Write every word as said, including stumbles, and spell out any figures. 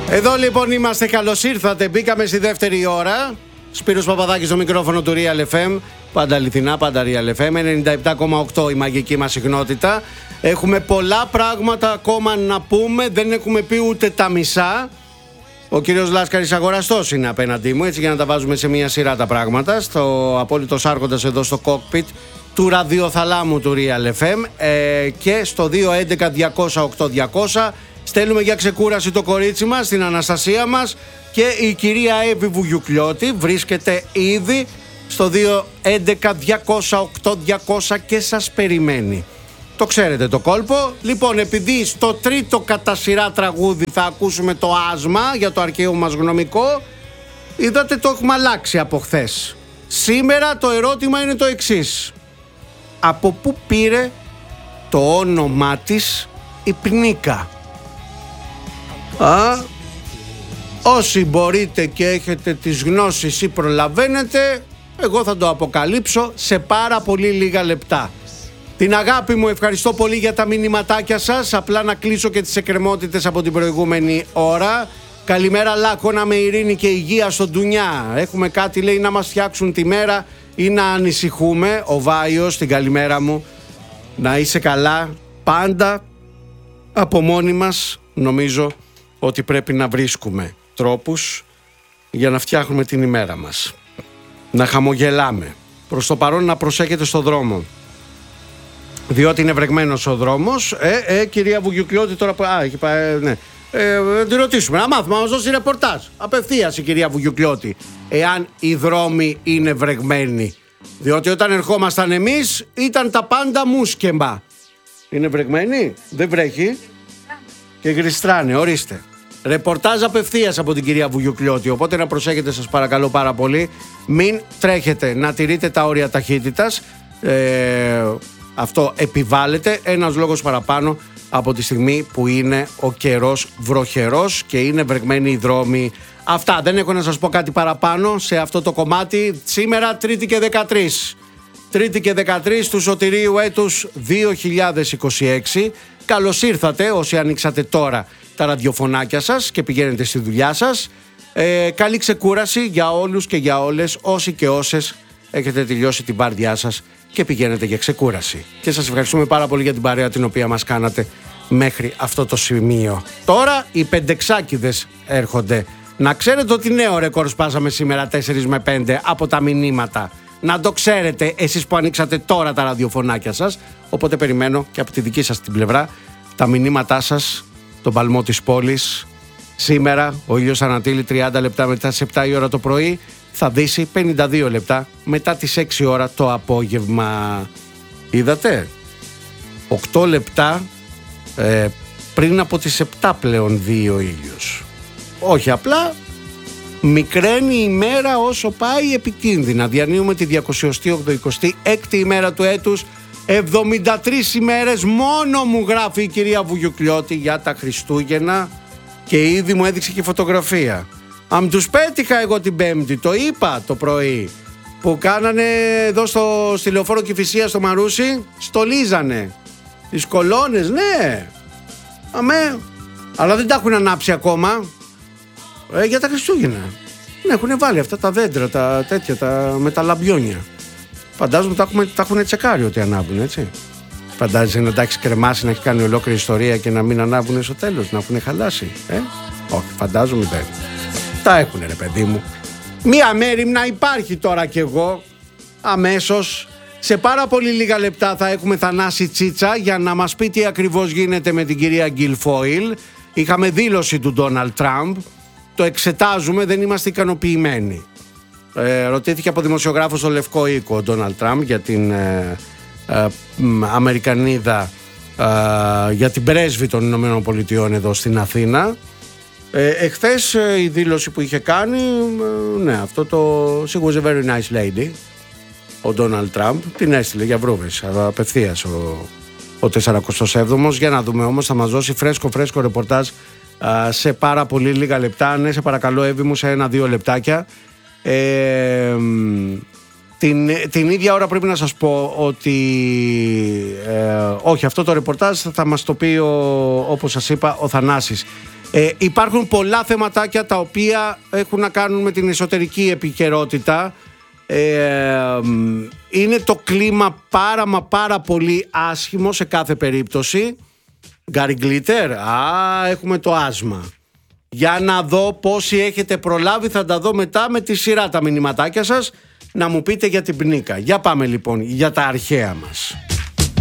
Εδώ λοιπόν είμαστε, καλώς ήρθατε. Μπήκαμε στη δεύτερη ώρα. Σπύρος Παπαδάκης στο μικρόφωνο του Real εφ εμ. Πάντα αληθινά, πάντα Real εφ εμ. ενενήντα επτά κόμμα οκτώ η μαγική μας συχνότητα. Έχουμε πολλά πράγματα ακόμα να πούμε. Δεν έχουμε πει ούτε τα μισά. Ο κύριος Λάσκαρης αγοραστός είναι απέναντί μου, έτσι, για να τα βάζουμε σε μια σειρά τα πράγματα. Στο απόλυτος άρχοντας εδώ στο cockpit του ραδιοθαλάμου του Real εφ εμ, ε, και στο δύο έντεκα διακόσια οκτώ διακόσια στέλνουμε για ξεκούραση το κορίτσι μας, την Αναστασία μας, και η κυρία Εύη Βουγιουκλιώτη βρίσκεται ήδη στο δύο έντεκα διακόσια οκτώ διακόσια και σας περιμένει. Το ξέρετε το κόλπο. Λοιπόν, επειδή στο τρίτο κατά σειρά τραγούδι θα ακούσουμε το άσμα για το αρχαίο μας γνωμικό, είδατε, το έχουμε αλλάξει από χθες. Σήμερα το ερώτημα είναι το εξής: από πού πήρε το όνομά της η Πνίκα? Α, όσοι μπορείτε και έχετε τις γνώσεις ή προλαβαίνετε, εγώ θα το αποκαλύψω σε πάρα πολύ λίγα λεπτά. Την αγάπη μου ευχαριστώ πολύ για τα μηνυματάκια σας. Απλά να κλείσω και τις εκκρεμότητες από την προηγούμενη ώρα. Καλημέρα Λάκωνα, με ειρήνη και υγεία στον Ντουνιά. Έχουμε κάτι, λέει, να μας φτιάξουν τη μέρα ή να ανησυχούμε. Ο Βάιος, την καλημέρα μου. Να είσαι καλά. Πάντα από μόνοι μας νομίζω ότι πρέπει να βρίσκουμε τρόπους για να φτιάχνουμε την ημέρα μας. Να χαμογελάμε. Προς το παρόν να προσέχετε στο δρόμο, διότι είναι βρεγμένος ο δρόμος. Ε, ε, κυρία Βουγιουκλιώτη τώρα που... Α, έχει πάει, ναι. Ε, τη ρωτήσουμε, να μάθουμε, να μας δώσει ρεπορτάζ. Απευθείας η κυρία Βουγιουκλιώτη, εάν οι δρόμοι είναι βρεγμένοι. Διότι όταν ερχόμασταν εμείς ήταν τα πάντα μουσκεμπα. Είναι βρεγμένοι, δεν βρέχει και γλιστράνε, ορίστε. Ρεπορτάζ απευθείας από την κυρία Βουγιουκλιώτη. Οπότε να προσέχετε, σας παρακαλώ πάρα πολύ. Μην τρέχετε, να τηρείτε τα όρια ταχύτητας. Ε, αυτό επιβάλλεται. Ένας λόγος παραπάνω από τη στιγμή που είναι ο καιρός βροχερός και είναι βρεγμένοι οι δρόμοι. Αυτά, δεν έχω να σας πω κάτι παραπάνω σε αυτό το κομμάτι. Σήμερα Τρίτη και δεκατρείς. Τρίτη και δεκατρείς του Σωτηρίου έτους δύο χιλιάδες είκοσι έξι. Καλώς ήρθατε όσοι ανοίξατε τώρα τα ραδιοφωνάκια σας και πηγαίνετε στη δουλειά σας. Ε, καλή ξεκούραση για όλους και για όλες όσοι και όσες έχετε τελειώσει την βάρδιά σας και πηγαίνετε για ξεκούραση. Και σας ευχαριστούμε πάρα πολύ για την παρέα την οποία μας κάνατε μέχρι αυτό το σημείο. Τώρα οι πεντεξάκηδες έρχονται. Να ξέρετε ότι νέο ρεκόρ σπάσαμε σήμερα, τέσσερα με πέντε από τα μηνύματα. Να το ξέρετε εσείς που ανοίξατε τώρα τα ραδιοφωνάκια σας. Οπότε περιμένω και από τη δική σας την πλευρά τα μηνύματά σας, τον παλμό της πόλης. Σήμερα ο ήλιος ανατείλει τριάντα λεπτά μετά τις επτά η ώρα το πρωί. Θα δύσει πενήντα δύο λεπτά μετά τις έξι ώρα το απόγευμα. Είδατε, οκτώ λεπτά ε, πριν από τις επτά πλέον δύο ο ήλιος. Όχι απλά μικραίνει η μέρα όσο πάει επικίνδυνα. Διανύουμε τη διακόσια εικοστή έκτη ημέρα του έτους. εβδομήντα τρεις ημέρες μόνο μου γράφει η κυρία Βουγιουκλιώτη για τα Χριστούγεννα και ήδη μου έδειξε και φωτογραφία. Αν τους πέτυχα εγώ την Πέμπτη, το είπα το πρωί, που κάνανε εδώ στο, στη Λεωφόρο Κηφισίας στο Μαρούσι, στολίζανε τις κολόνες, ναι, αμέ, αλλά δεν τα έχουν ανάψει ακόμα ε, για τα Χριστούγεννα. Ναι, έχουν βάλει αυτά τα δέντρα, τα τέτοια, τα, με τα λαμπιόνια. Φαντάζομαι τα, έχουμε, τα έχουν τσεκάρει ότι ανάβουν, έτσι. Φαντάζεσαι να τα έχει κρεμάσει, να έχει κάνει ολόκληρη ιστορία και να μην ανάβουν στο τέλος, να έχουν χαλάσει, ε? Όχι, φαντάζομαι δεν. Τα έχουνε, ρε παιδί μου. Μία μέριμνα υπάρχει τώρα κι εγώ. Αμέσως, σε πάρα πολύ λίγα λεπτά θα έχουμε Θανάση Τσίτσα για να μας πει τι ακριβώς γίνεται με την κυρία Γκιλφόιλ. Είχαμε δήλωση του Ντόναλντ Τραμπ. Το εξετάζουμε, δεν είμαστε ικανοποιημένοι. Ε, ρωτήθηκε από δημοσιογράφο στο Λευκό Οίκο ο Ντόναλντ Τραμπ για την ε, ε, Αμερικανίδα, ε, για την πρέσβη των Ηνωμένων Πολιτειών εδώ στην Αθήνα. Ε, εχθές ε, η δήλωση που είχε κάνει, ε, ναι, αυτό το she was a very nice lady, ο Ντόναλντ Τραμπ, την έστειλε για βρούβες απευθείας ο, ο σαραντά έβδομος. Για να δούμε όμως, θα μας δώσει φρέσκο φρέσκο ρεπορτάζ α, σε πάρα πολύ λίγα λεπτά. Ναι, σε παρακαλώ Εύη μου, σε ένα-δύο λεπτάκια. Ε, την, την ίδια ώρα πρέπει να σας πω ότι ε, όχι, αυτό το ρεπορτάζ θα μας το πει ο, όπως σας είπα, ο Θανάσης. Ε, υπάρχουν πολλά θεματάκια τα οποία έχουν να κάνουν με την εσωτερική επικαιρότητα. Ε, είναι το κλίμα πάρα μα πάρα πολύ άσχημο σε κάθε περίπτωση. Γκάρι Γκλίτερ, α, έχουμε το άσμα. Για να δω πόσοι έχετε προλάβει, θα τα δω μετά με τη σειρά τα μηνυματάκια σας, να μου πείτε για την πνίκα. Για πάμε λοιπόν για τα αρχαία μας.